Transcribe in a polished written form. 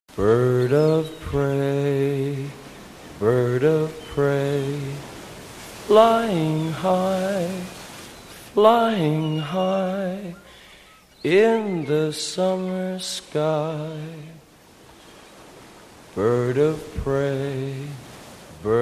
Bird of prey, bird of prey, flying high in the summer sky. Bird of prey,